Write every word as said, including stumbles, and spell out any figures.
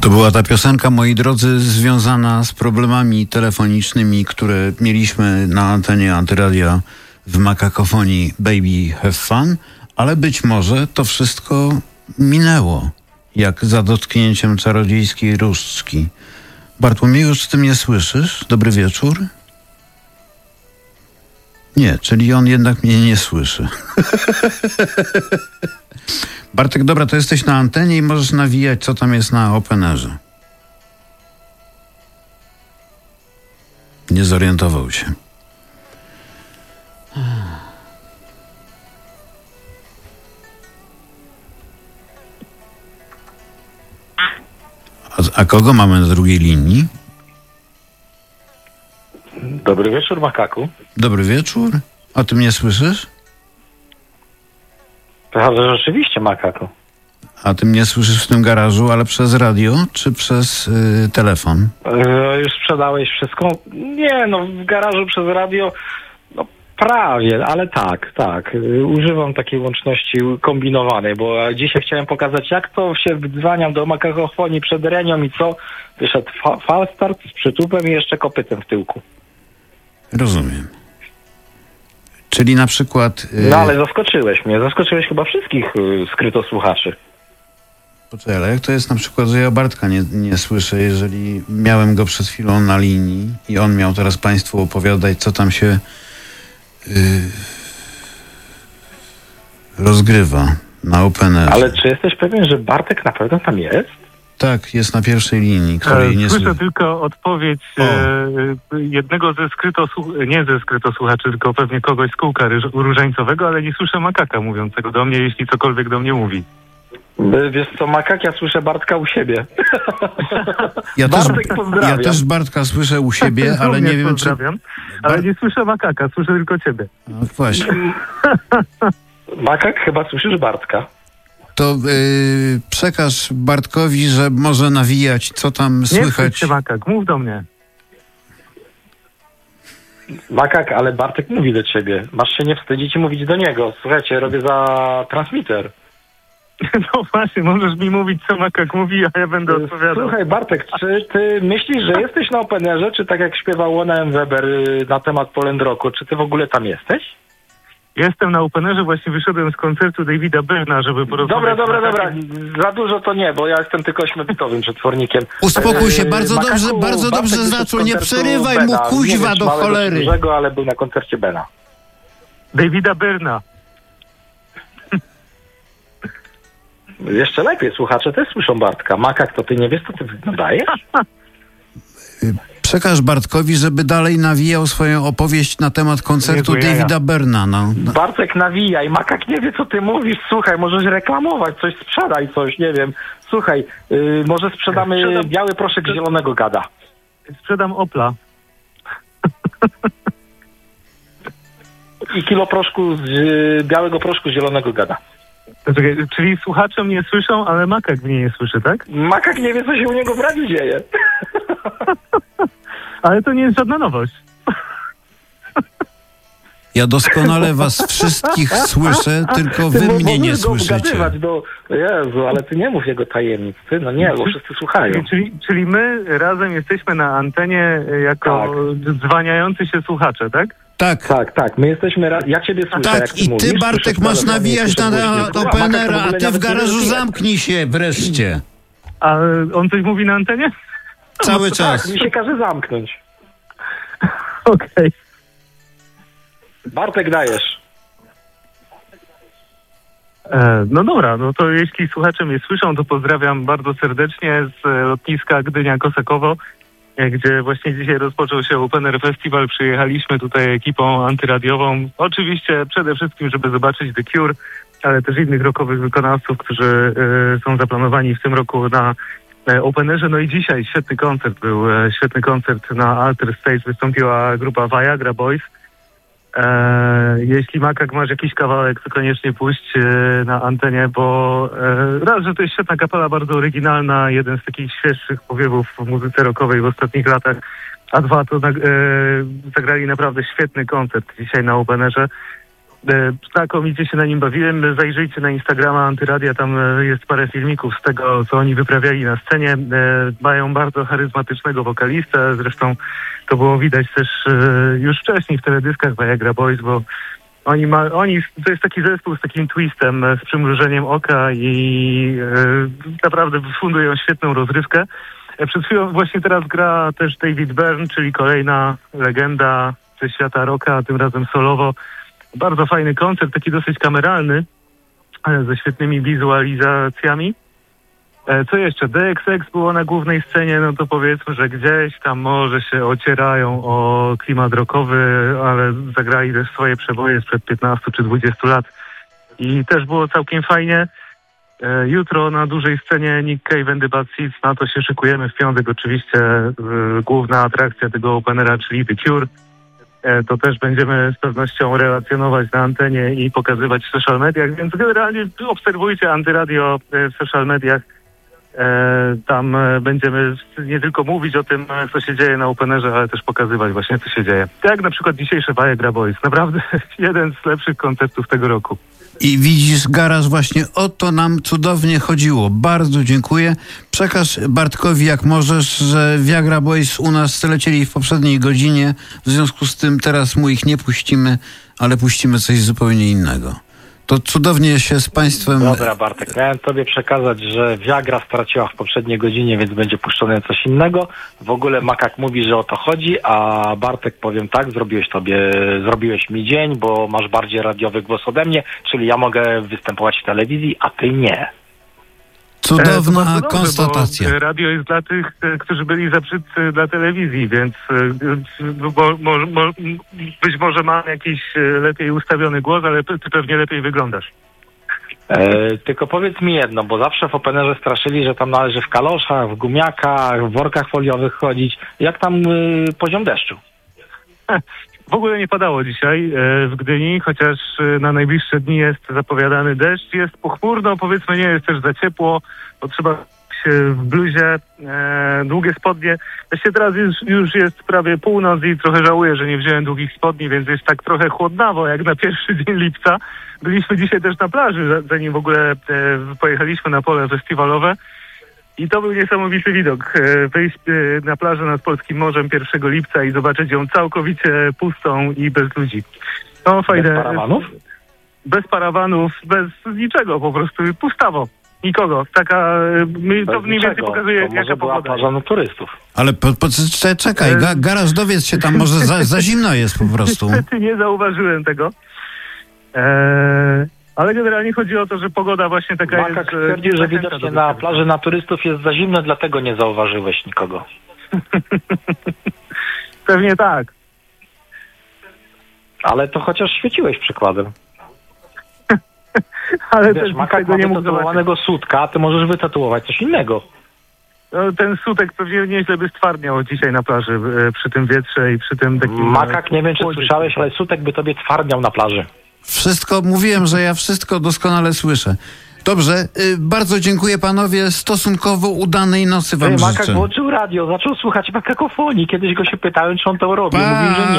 To była ta piosenka, moi drodzy, związana z problemami telefonicznymi, które mieliśmy na antenie Antyradia w makakofonii Baby Have Fun, ale być może to wszystko minęło, jak za dotknięciem czarodziejskiej różdżki. Bartłomieju, czy ty mnie słyszysz? Dobry wieczór. Nie, czyli on jednak mnie nie słyszy. Bartek, dobra, to jesteś na antenie i możesz nawijać, co tam jest na Openerze. Nie zorientował się. A, a kogo mamy na drugiej linii? Dobry wieczór, Makaku. Dobry wieczór. A ty mnie słyszysz? To rzeczywiście, Makaku. A ty mnie słyszysz w tym garażu, ale przez radio czy przez y, telefon? Yy, już sprzedałeś wszystko? Nie, no w garażu przez radio, no prawie, ale tak, tak. Yy, używam takiej łączności kombinowanej, bo dzisiaj chciałem pokazać, jak to się wdzwaniam do makakofonii przed Renią i co? Wyszedł fa- falstart z przytupem i jeszcze kopytem w tyłku. Rozumiem. Czyli na przykład... Yy... No ale zaskoczyłeś mnie, zaskoczyłeś chyba wszystkich yy, skrytosłuchaczy. Poczekaj, ale jak to jest na przykład, że ja Bartka nie, nie słyszę, jeżeli miałem go przed chwilą na linii i on miał teraz państwu opowiadać, co tam się yy, rozgrywa na Openerze. Ale czy jesteś pewien, że Bartek na pewno tam jest? Tak, jest na pierwszej linii, której e, nie słyszę słyszę. tylko odpowiedź e, jednego ze skrytosłuchaczy, nie ze skrytosłuchaczy, tylko pewnie kogoś z kółka ryż, różańcowego, ale nie słyszę Makaka mówiącego do mnie, jeśli cokolwiek do mnie mówi. Wiesz co, Makak, ja słyszę Bartka u siebie. Ja też, Bartek, pozdrawiam. ja też Bartka słyszę u siebie, ale nie wiem, czy... Ale nie słyszę Makaka, słyszę tylko ciebie. No właśnie. Makak, chyba słyszysz Bartka. To yy, przekaż Bartkowi, że może nawijać, co tam Nie słychać. Nie Makak, mów do mnie. Makak, ale Bartek mówi do ciebie. Masz się nie wstydzić i mówić do niego. Słuchajcie, robię za transmitter. No właśnie, możesz mi mówić, co Makak mówi, a ja będę odpowiadał. Słuchaj, Bartek, czy ty myślisz, że jesteś na Openerze, czy tak jak śpiewał Łona M. Weber na temat Poland Rocku, czy ty w ogóle tam jesteś? Jestem na Openerze, właśnie wyszedłem z koncertu Davida Byrna, żeby porozmawiać... Dobra, dobra, dobra. Za dużo to nie, bo ja jestem tylko ośmiobitowym przetwornikiem. Uspokój się, bardzo Makaku, dobrze, bardzo Bartek dobrze wyszedł z zaczął, nie koncertu przerywaj mu, Bena. kuźwa, Nie do małego, cholery. Dużego, ale był na koncercie Bena. Davida Byrna. Jeszcze lepiej, słuchacze też słyszą Bartka. Makak, to ty nie wiesz, co ty nadajesz? Przekaż Bartkowi, żeby dalej nawijał swoją opowieść na temat koncertu Dziękuję, Davida ja. Byrna. No. Bartek, nawijaj. Makak nie wie, co ty mówisz. Słuchaj, możesz reklamować coś, sprzedaj coś, nie wiem. Słuchaj, yy, może sprzedamy Sprzedam- biały proszek zielonego gada. Sprzedam Opla. I kilo proszku z yy, białego proszku zielonego gada. Czekaj, czyli słuchacze mnie słyszą, ale Makak mnie nie słyszy, tak? Makak nie wie, co się u niego w radiu dzieje. Ale to nie jest żadna nowość. Ja doskonale was wszystkich słyszę, tylko Ty wy mo- mnie nie możesz go słyszycie. obgadywać do... Jezu, ale ty nie mów jego tajemnic. Ty, no nie, bo wszyscy słuchają. Czyli, czyli my razem jesteśmy na antenie jako dzwaniający się słuchacze, tak? Tak, Tak, tak, my jesteśmy... Ra- ja ciebie słyszę, jak tak, ty i mówisz. ty, Bartek, słyszę masz sprawę, nawijać słyszę na, głośniej. na Makak w Openera, ogóle a ty w nawet nie garażu rozumie. zamknij się wreszcie. A on coś mówi na antenie? Cały Tak, czas. mi się każe zamknąć. Okej. Okay. Bartek, dajesz. E, No dobra, no to jeśli słuchacze mnie słyszą, to pozdrawiam bardzo serdecznie z e, lotniska Gdynia-Kosakowo, e, gdzie właśnie dzisiaj rozpoczął się Open Air Festival. Przyjechaliśmy tutaj ekipą antyradiową. Oczywiście przede wszystkim, żeby zobaczyć The Cure, ale też innych rockowych wykonawców, którzy e, są zaplanowani w tym roku na e, Openerze. No i dzisiaj świetny koncert był, e, świetny koncert na Alter Stage. Wystąpiła grupa Viagra Boys. E, jeśli Makak masz jakiś kawałek, to koniecznie puść e, na antenie, bo e, raz, że to jest świetna kapela, bardzo oryginalna, jeden z takich świeższych powiewów w muzyce rockowej w ostatnich latach, a dwa, to e, zagrali naprawdę świetny koncert dzisiaj na Openerze. E, Znakomicie się na nim bawiłem. Zajrzyjcie na Instagrama Antyradia, tam e, jest parę filmików z tego, co oni wyprawiali na scenie. E, Mają bardzo charyzmatycznego wokalistę, zresztą to było widać też e, już wcześniej w teledyskach Viagra Boys, bo oni, ma, oni to jest taki zespół z takim twistem, e, z przymrużeniem oka i e, naprawdę fundują świetną rozrywkę. E, Przed chwilą właśnie teraz gra też David Byrne, czyli kolejna legenda ze świata rocka, tym razem solowo. Bardzo fajny koncert, taki dosyć kameralny, ze świetnymi wizualizacjami. Co jeszcze? D X X było na głównej scenie, no to powiedzmy, że gdzieś tam może się ocierają o klimat rockowy, ale zagrali też swoje przeboje sprzed piętnastu czy dwudziestu lat i też było całkiem fajnie. Jutro na dużej scenie Nick Cave and the Bad Seeds, na to się szykujemy. W piątek oczywiście główna atrakcja tego openera, czyli The Cure. To też będziemy z pewnością relacjonować na antenie i pokazywać w social mediach, więc generalnie obserwujcie Antyradio w social mediach. Tam będziemy nie tylko mówić o tym, co się dzieje na openerze, ale też pokazywać właśnie, co się dzieje. Tak jak na przykład dzisiejsze Viagra Boys. Naprawdę jeden z lepszych koncertów tego roku. I widzisz, Garaż, właśnie o to nam cudownie chodziło. Bardzo dziękuję. Przekaż Bartkowi, jak możesz, że Viagra Boys u nas lecieli w poprzedniej godzinie. W związku z tym teraz mu ich nie puścimy, ale puścimy coś zupełnie innego. To cudownie się z państwem... Dobra, Bartek, miałem tobie przekazać, że Viagra straciła w poprzedniej godzinie, więc będzie puszczone coś innego. W ogóle Makak mówi, że o to chodzi, a Bartek, powiem tak, zrobiłeś tobie, zrobiłeś mi dzień, bo masz bardziej radiowy głos ode mnie, czyli ja mogę występować w telewizji, a ty nie. Cudowna e, dobrze, konstatacja. Radio jest dla tych, którzy byli zaprzed dla telewizji, więc bo, mo, mo, być może mam jakiś lepiej ustawiony głos, ale ty pewnie lepiej wyglądasz. E, tylko powiedz mi jedno, bo zawsze w openerze straszyli, że tam należy w kaloszach, w gumiakach, w workach foliowych chodzić. Jak tam y, poziom deszczu? W ogóle nie padało dzisiaj e, w Gdyni, chociaż e, na najbliższe dni jest zapowiadany deszcz. Jest pochmurno, powiedzmy, nie jest też za ciepło, bo trzeba się w bluzie, e, długie spodnie. Właśnie teraz już, już jest prawie północ i trochę żałuję, że nie wziąłem długich spodni, więc jest tak trochę chłodnawo, jak na pierwszy dzień lipca. Byliśmy dzisiaj też na plaży, zanim w ogóle e, pojechaliśmy na pole festiwalowe. I to był niesamowity widok. Wyjść na plażę nad Polskim Morzem pierwszego lipca i zobaczyć ją całkowicie pustą i bez ludzi. No fajne. Bez parawanów? Bez parawanów, bez niczego, po prostu pustawo. Nikogo. Taka, my, to mniej więcej pokazuje, to jaka była pogoda. plaża na turystów. Ale po, po, czekaj, ga, Garaż, dowiedz się tam, może za, za zimno jest po prostu. Niestety nie zauważyłem tego. Eee... Ale generalnie chodzi o to, że pogoda właśnie taka Makak jest... stwierdził, że widocznie na plaży na turystów jest za zimno, dlatego nie zauważyłeś nikogo. Pewnie tak. Ale to chociaż świeciłeś przykładem. Ale wiesz, też Makak tego ma nie mógł wytatuowanego sutka, a ty możesz wytatuować coś innego. No, ten sutek pewnie nieźle by stwardniał dzisiaj na plaży e, przy tym wietrze i przy tym takim... Makak, nie wiem czy słyszałeś, ale sutek by tobie twardniał na plaży. Wszystko, mówiłem, że ja wszystko doskonale słyszę. Dobrze, y, bardzo dziękuję panowie, stosunkowo udanej nocy wam Makak życzę. włączył radio, zaczął słuchać makakofonii. Kiedyś go się pytałem, czy on to robi. Pa! Mówił, że nie.